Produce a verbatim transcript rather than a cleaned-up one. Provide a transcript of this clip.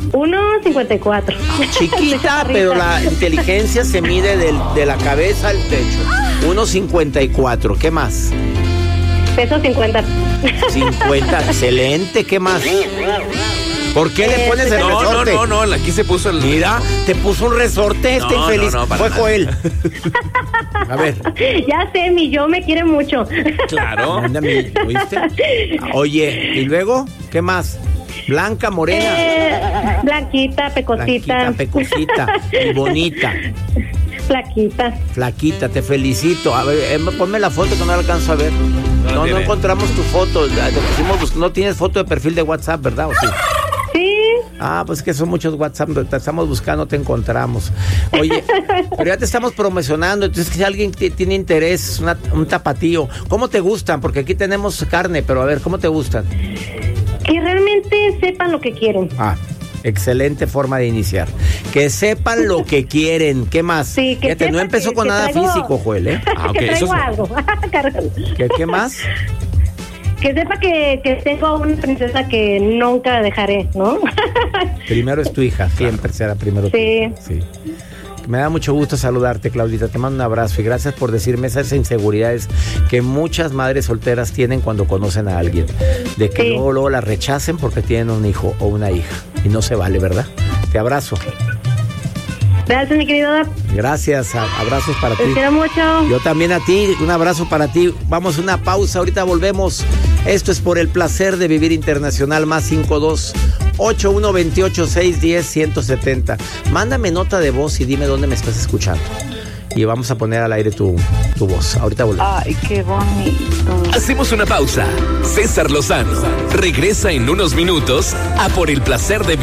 uno cincuenta y cuatro. Chiquita, pero la inteligencia se mide del, de la cabeza al techo. uno cincuenta y cuatro, ¿qué más? Peso cincuenta. cincuenta, excelente, ¿qué más? ¿Por qué le pones el no, resorte? No, no, no, aquí se puso el... Mira, te puso un resorte este no, infeliz. No, no, Fue nada. Joel. A ver. Ya sé, mi yo me quiere mucho. Claro. Anda, mi, ¿oíste? Oye, ¿y luego? ¿Qué más? Blanca, morena. Eh, blanquita, pecosita. Blanquita, pecosita y bonita. Flaquita. Flaquita, te felicito. A ver, eh, ponme la foto que no la alcanzo a ver. No, No, no tiene. encontramos tu foto. Te pusimos bus- no tienes foto de perfil de WhatsApp, ¿verdad? ¿O sí? Sí. Ah, pues que son muchos WhatsApp. Te estamos buscando, te encontramos. Oye, pero ya te estamos promocionando. Entonces, si alguien t- tiene interés, una- un tapatío, ¿cómo te gustan? Porque aquí tenemos carne, pero a ver, ¿cómo te gustan? Que realmente sepan lo que quieren. Ah, excelente forma de iniciar. Que sepan lo que quieren. ¿Qué más? Sí, que Fíjate, no sepa empezó que- con que nada traigo- físico, Joel, ¿eh? Ah, ok, que eso traigo es- algo. Cargando. ¿Qué, qué más? Que sepa que, que tengo una princesa que nunca dejaré, ¿no? Primero es tu hija, siempre será primero tu Sí. hija. Sí. Me da mucho gusto saludarte, Claudita. Te mando un abrazo y gracias por decirme esas inseguridades que muchas madres solteras tienen cuando conocen a alguien. De que Sí. luego, luego la rechacen porque tienen un hijo o una hija. Y no se vale, ¿verdad? Te abrazo. Gracias, mi querido Dap. Gracias. a- Abrazos para ti. Te quiero mucho. Yo también a ti, un abrazo para ti. Vamos a una pausa, ahorita volvemos. Esto es por el placer de vivir internacional, más cinco dos ocho uno veintiocho seis diez ciento setenta. Mándame nota de voz y dime dónde me estás escuchando. Y vamos a poner al aire tu, tu voz. Ahorita volvemos. Ay, qué bonito. Hacemos una pausa. César Lozano regresa en unos minutos a Por el placer de